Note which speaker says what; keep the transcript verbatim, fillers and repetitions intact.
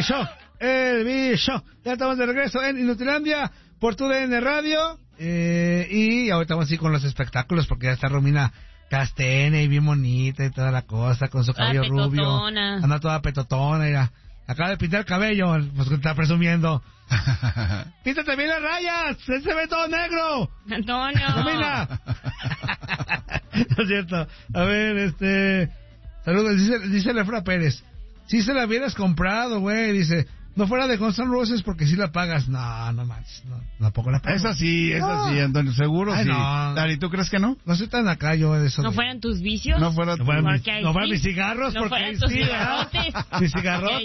Speaker 1: bicho, el bicho. Ya estamos de regreso en Inutilandia por tu D N Radio. Eh, y ahorita vamos así con los espectáculos porque ya está Romina Castene y bien bonita y toda la cosa con su cabello
Speaker 2: ah,
Speaker 1: rubio. Anda toda petotona, mira. Acaba de pintar el cabello, pues que está presumiendo. Píntate bien las rayas, él se ve todo negro.
Speaker 2: Antonio.
Speaker 1: Romina. No es cierto. A ver, este... Saludos, dice, dice Lefra Pérez. Si se la hubieras comprado, güey, dice... No fuera de Guns N' Roses porque si la pagas. No, no más. No, tampoco la pagas.
Speaker 3: Esa sí, esa
Speaker 1: no.
Speaker 3: sí, Antonio, seguro
Speaker 1: Ay,
Speaker 3: sí.
Speaker 1: no.
Speaker 3: Dari, ¿tú crees que no?
Speaker 1: No soy tan acá yo de eso.
Speaker 2: ¿No
Speaker 1: de...
Speaker 2: fueran tus vicios?
Speaker 3: No fueran,
Speaker 1: no fueran, mis,
Speaker 2: sí.
Speaker 1: no fueran mis cigarros
Speaker 2: no
Speaker 1: porque
Speaker 2: fueran
Speaker 1: ahí
Speaker 2: tus
Speaker 1: sí,
Speaker 2: cigarrotes.
Speaker 1: Mis cigarros.